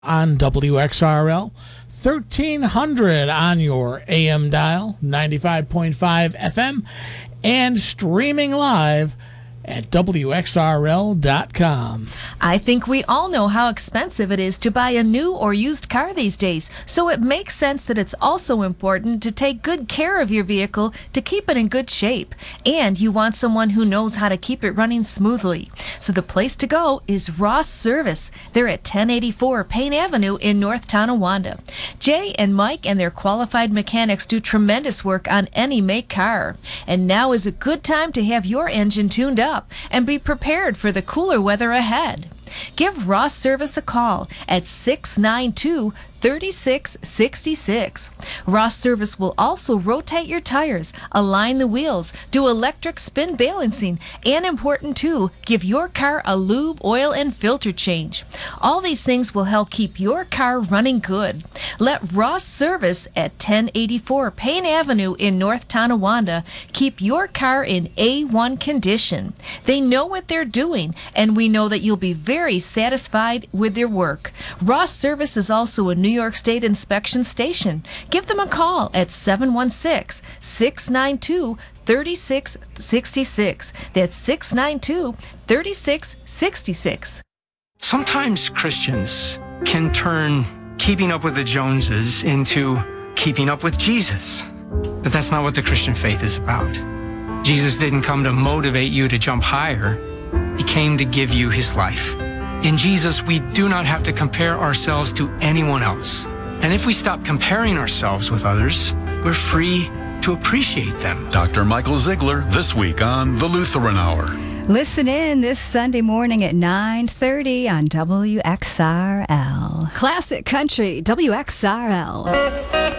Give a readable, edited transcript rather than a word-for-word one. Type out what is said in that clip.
on WXRL, 1300 on your AM dial, 95.5 FM, and streaming live at WXRL.com. I think we all know how expensive it is to buy a new or used car these days, so it makes sense that it's also important to take good care of your vehicle to keep it in good shape. And you want someone who knows how to keep it running smoothly. So the place to go is Ross Service. They're at 1084 Payne Avenue in North Tonawanda. Jay and Mike and their qualified mechanics do tremendous work on any make car. And now is a good time to have your engine tuned up and be prepared for the cooler weather ahead. Give Ross Service a call at 692-3666. Ross Service will also rotate your tires, align the wheels, do electric spin balancing, and important too, give your car a lube, oil, and filter change. All these things will help keep your car running good. Let Ross Service at 1084 Payne Avenue in North Tonawanda keep your car in A1 condition. They know what they're doing, and we know that you'll be very satisfied with their work. Ross Service is also a New York State inspection station. Give them a call at 716-692-3666. That's 692-3666. Sometimes Christians can turn keeping up with the Joneses into keeping up with Jesus. But that's not what the Christian faith is about. Jesus didn't come to motivate you to jump higher. He came to give you his life. In Jesus, we do not have to compare ourselves to anyone else. And if we stop comparing ourselves with others, we're free to appreciate them. Dr. Michael Ziegler, this week on The Lutheran Hour. Listen in this Sunday morning at 9:30 on WXRL. Classic Country, WXRL.